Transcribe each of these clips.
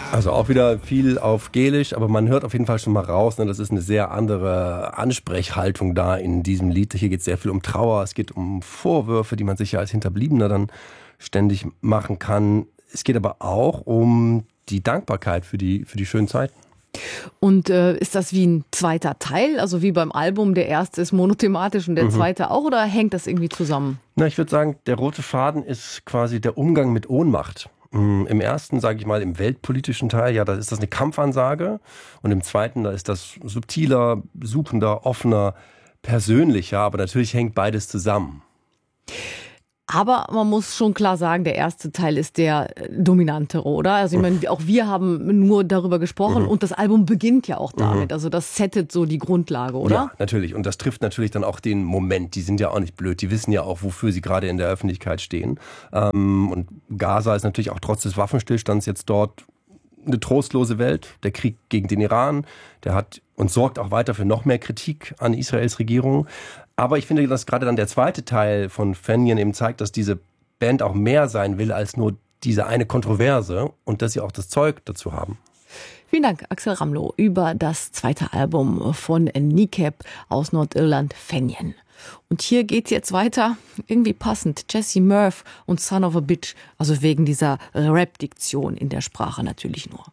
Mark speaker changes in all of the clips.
Speaker 1: Also auch wieder viel auf Gälisch, aber man hört auf jeden Fall schon mal raus, ne, das ist eine sehr andere Ansprechhaltung da in diesem Lied. Hier geht es sehr viel um Trauer, es geht um Vorwürfe, die man sich ja als Hinterbliebener dann ständig machen kann. Es geht aber auch um die Dankbarkeit für die schönen Zeiten.
Speaker 2: Und ist das wie ein zweiter Teil, also wie beim Album, der erste ist monothematisch und der zweite auch, oder hängt das irgendwie zusammen?
Speaker 1: Na, ich würde sagen, der rote Faden ist quasi der Umgang mit Ohnmacht. Im ersten, sage ich mal, im weltpolitischen Teil, ja, da ist das eine Kampfansage. Und im zweiten, da ist das subtiler, suchender, offener, persönlicher. Aber natürlich hängt beides zusammen.
Speaker 2: Aber man muss schon klar sagen, der erste Teil ist der dominantere, oder? Also ich meine, auch wir haben nur darüber gesprochen und das Album beginnt ja auch damit. Also das settet so die Grundlage, oder?
Speaker 1: Ja, natürlich. Und das trifft natürlich dann auch den Moment. Die sind ja auch nicht blöd. Die wissen ja auch, wofür sie gerade in der Öffentlichkeit stehen. Und Gaza ist natürlich auch trotz des Waffenstillstands jetzt dort eine trostlose Welt. Der Krieg gegen den Iran, der hat und sorgt auch weiter für noch mehr Kritik an Israels Regierung. Aber ich finde, dass gerade dann der zweite Teil von Fenjen eben zeigt, dass diese Band auch mehr sein will als nur diese eine Kontroverse und dass sie auch das Zeug dazu haben.
Speaker 2: Vielen Dank, Axel Ramlow, über das zweite Album von Nikeb aus Nordirland, Fenjen. Und hier geht's jetzt weiter, irgendwie passend, Jessie Murph und Son of a Bitch, also wegen dieser Rap-Diktion in der Sprache natürlich nur.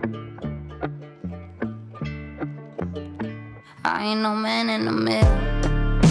Speaker 3: I ain't no man in the middle.